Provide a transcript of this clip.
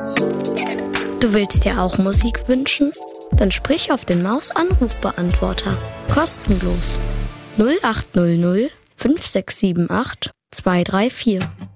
Du willst dir auch Musik wünschen? Dann sprich auf den Maus-Anrufbeantworter. Kostenlos. 0800 5678 234.